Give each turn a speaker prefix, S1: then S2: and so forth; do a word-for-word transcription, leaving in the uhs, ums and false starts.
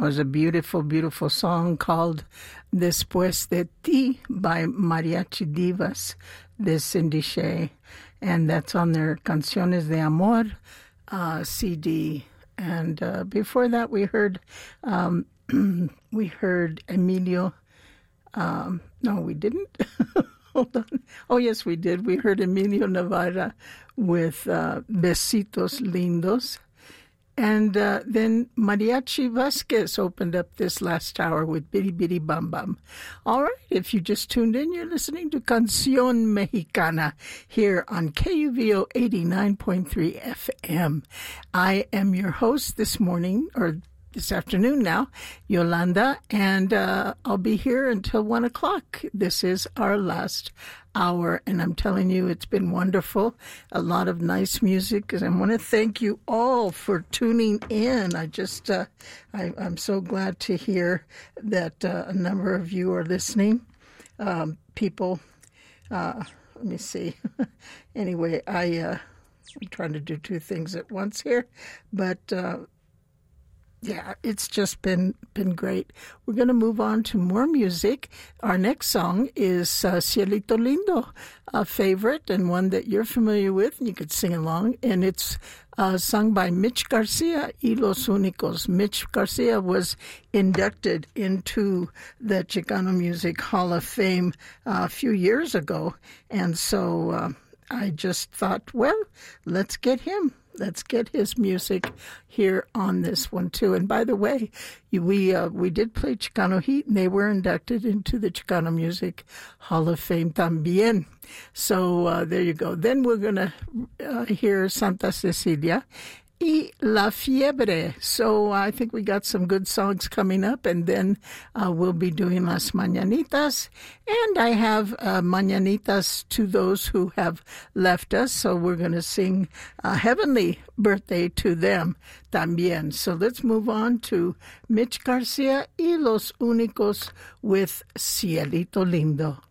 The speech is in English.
S1: was a beautiful, beautiful song called Después de Ti by Mariachi Divas de Cindy Shea. And that's on their Canciones de Amor uh, C D. And uh, before that, we heard um, we heard Emilio. Um, no, we didn't. Hold on. Oh, yes, we did. We heard Emilio Navarra with uh, Besitos Lindos. And uh, then Mariachi Vasquez opened up this last hour with Bidi Bidi Bam Bam. All right, if you just tuned in, you're listening to Canción Mexicana here on K U V O eighty-nine point three F M. I am your host this morning, or this afternoon now, Yolanda, and uh, I'll be here until one o'clock. This is our last hour, and I'm telling you, it's been wonderful. A lot of nice music, and I want to thank you all for tuning in. I just, uh, I, I'm so glad to hear that uh, a number of you are listening. Um, people, uh, let me see. Anyway, I, uh, I'm trying to do two things at once here, but uh, yeah, it's just been been great. We're going to move on to more music. Our next song is uh, Cielito Lindo, a favorite and one that you're familiar with, and you could sing along. And it's uh, sung by Mitch Garcia y Los Únicos. Mitch Garcia was inducted into the Chicano Music Hall of Fame uh, a few years ago. And so uh, I just thought, well, let's get him. Let's get his music here on this one, too. And by the way, we uh, we did play Chicano Heat, and they were inducted into the Chicano Music Hall of Fame también. So uh, there you go. Then we're going to uh, hear Santa Cecilia y La Fiebre. So I think we got some good songs coming up, and then uh, we'll be doing Las Mañanitas. And I have uh, Mañanitas to those who have left us, so we're going to sing a heavenly birthday to them también. So let's move on to Mitch Garcia y Los Únicos with Cielito Lindo.